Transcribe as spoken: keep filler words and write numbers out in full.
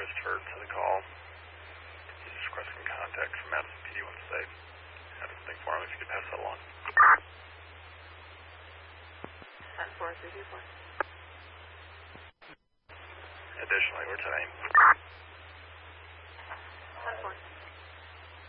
Christopher to the call. He's just requesting contact from Madison P D once they have something for him, if you could pass that along. ten four three two four. Additionally, we're today.